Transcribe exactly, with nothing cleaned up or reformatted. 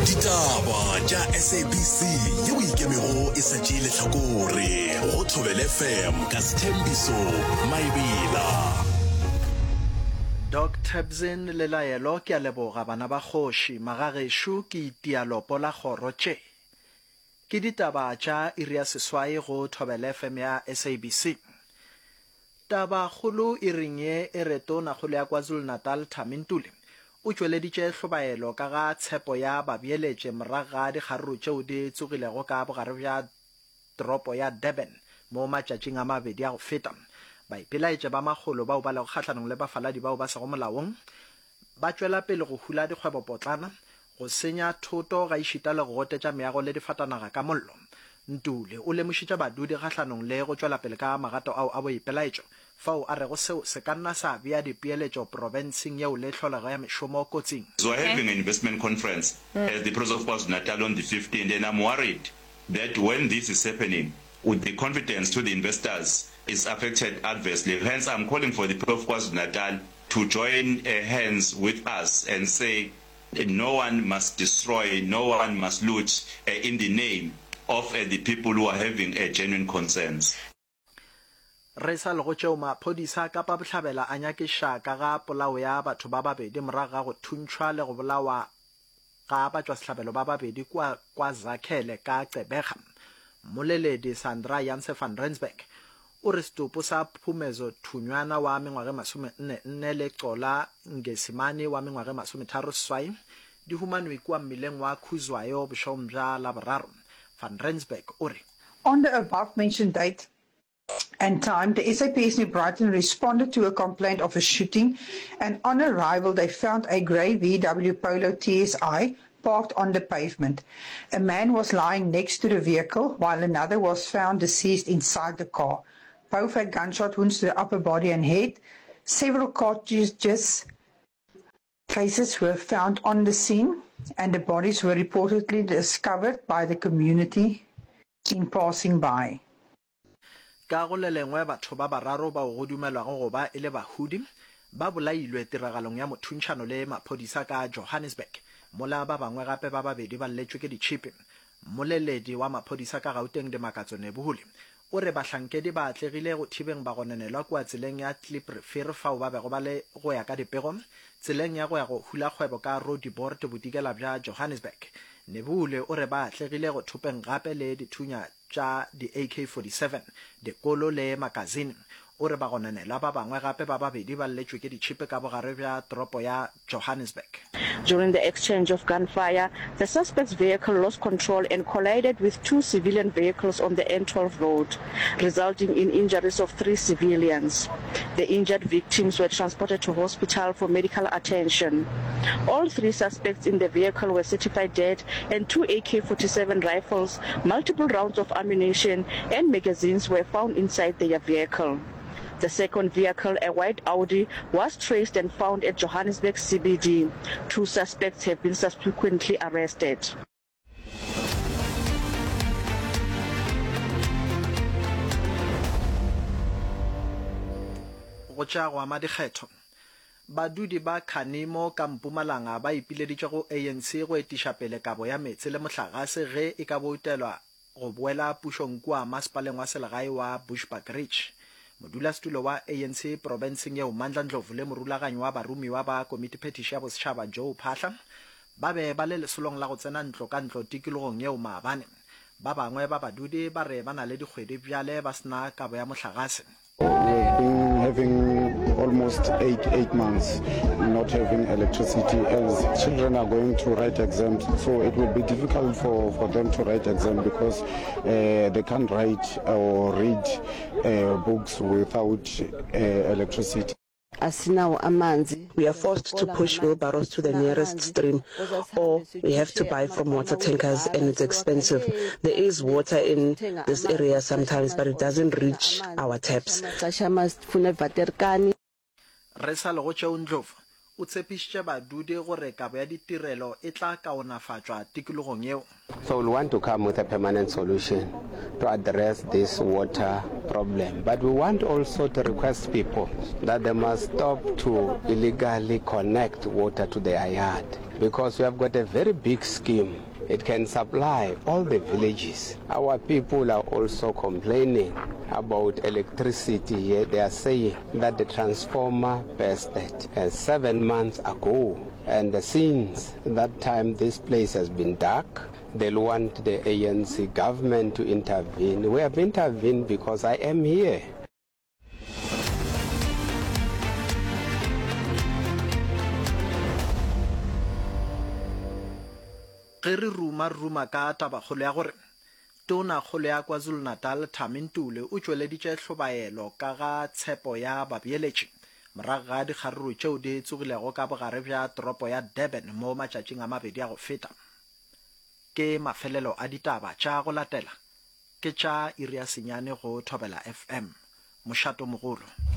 Ditaba tša S A B C yeo ikemego e sa tšeele hlakore go Thobela F M ka Sthembiso Maebela. Doctor Bzin Lelaelo ke a leboga bana ba kgoši magagešo ke itialopo la kgoro tše. Ke ditaba tša iri ya seswai go Thobela F M ya S A B C. Taba kgolo e reng ye e re tona kgolo ya KwaZulu-Natal Thamintule o tšweleditše hlobaelo ka ga tshepo ya babieletše morago ga dikgaruru tšeo di tsogilego ka bogare bja toropo ya Durban mo matšatšing a mabedi a go feta. Baipelaetše ba magolo bao ba lego kgahlanong le bafaladi bao ba sego molaong ba tšwela pele go hula dikgwebopotlana, go senya thoto ga išita le go gotetša meago le difatanaga ka mollo. Ntule o lemošitše badudi kgahlanong le go tšwela pele ka magato ao a boipelaetšo fao a rego seo se ka nna sa bea dipeeletšo provinceng yeo le tlholego ya mešomo kotsing. So we're having an investment conference mm. at the Province of KwaZulu-Natal on the fifteenth, and I'm worried that when this is happening, with the confidence to the investors is affected adversely. Hence, I'm calling for the Province of KwaZulu-Natal to join uh, hands with us and say no one must destroy, no one must loot uh, in the name of uh, the people who are having uh, genuine concerns. Re sa lego tšeo maphodisa ka pa bohlabela a nyakiša ka ga polao ya batho ba babedi morago ga go thuntšhwa le go bolawa ga batšwasehlabelo ba babedi kwa, kwa Zakhele ka Gqeberha. Moleledi Sandra Janse van Rensburg o re setopo sa phumezo thunywana wa mengwage masome nne nne le Cola Ngesimane wa mengwage masome tharo seswai di humanwe kua mmileng wa Khuzwayo bošong bja Laboraro. Van Rensburg o re, on the above-mentioned date and time, the S A P S New Brighton responded to a complaint of a shooting, and on arrival they found a grey V W Polo T S I parked on the pavement. A man was lying next to the vehicle, while another was found deceased inside the car. Both had gunshot wounds to the upper body and head. Several cartridges cases were found on the scene, and the bodies were reportedly discovered by the community in passing by. Ka go le lengwe batho ba bararo ba go dumelwago go ba e le bahudi ba bolailwe tiragalong ya mothuntšhano le maphodisa ka Johannesburg. Mola ba bangwe gape ba babedi ba lletšwe ke ditšhipi. Moleledi wa maphodisa ka Gauteng Dimakatso Nebuhule o re bahlankedi ba atlegile go thibeng ba gonenelwa kwa tseleng ya Kliprivier fao ba bego ba le go ya ka dipego tseleng ya go ya go hula kgwebo ka Roodepoort bodikela bja Johannesburg. Nebuhule o re ba atlegile go thopeng gape le dithunya tša di A K forty-seven dikolo le magazine. O re ba gonenelwa ba bangwe gape ba babedi ba lletšwe ke ditšhipi ka bogare bja toropo ya Johannesburg. During the exchange of gunfire, the suspect's vehicle lost control and collided with two civilian vehicles on the N twelve road, resulting in injuries of three civilians. The injured victims were transported to hospital for medical attention. All three suspects in the vehicle were certified dead, and two A K forty-seven rifles, multiple rounds of ammunition, and magazines were found inside their vehicle. The second vehicle, a white Audi, was traced and found at Johannesburg C B D. Two suspects have been subsequently arrested. Go tša go ama dikgetho. Badudi ba Khanimo ka Mpumalanga ba ipileditše go A N C go etiša pele kabo ya metse le mohlagase ge e ka boutelwa go boela pušong kua masepaleng wa selegae wa Bushbuckridge. Modulasetulo wa A N C provinceng yeo Mandla Ndlovu le morulaganyi wa baromiwa ba komiti phetiši ya bosetšhaba Joe Phahla ba be ba le lesolong la go tsena ntlo ka ntlo tikologong yeo maabane. Ba bangwe ba badudi ba re ba na le dikgwedi bjale ba sena kabo ya mohlagase. We've been having almost eight eight months not having electricity, as children are going to write exams, so it will be difficult for, for them to write exams because uh, they can't write or read uh, books without uh, electricity. We are forced to push wheelbarrows to the nearest stream, or we have to buy from water tankers, and it's expensive. There is water in this area sometimes, but it doesn't reach our taps. Re sa lego tšeo Ndlovu o tshepišitše badudi gore kabo ya ditirelo e tla kaonafatšwa tikologong eo. So we want to come with a permanent solution to address this water problem. But we want also to request people that they must stop to illegally connect water to their yard, because we have got a very big scheme. It can supply all the villages. Our people are also complaining about electricity here. They are saying that the transformer bursted uh, seven months ago. And since that time, this place has been dark. They'll want the A N C government to intervene. We have intervened because I am here. Ge re ruma ruma ka tabakgolo ya gore tona kgolo ya KwaZulu-Natal Thamintule o tšweleditše hlobaelo ka ga tshepo ya babeeletši morago ga dikgaruru tšeo di tsogilego ka bogare bja toropo ya Durban mo matšatšing a mabedi a go feta. Ke mafelelo a ditaba tša go latela ke tša Iria Senyane go Thobela F M mošato mogolo.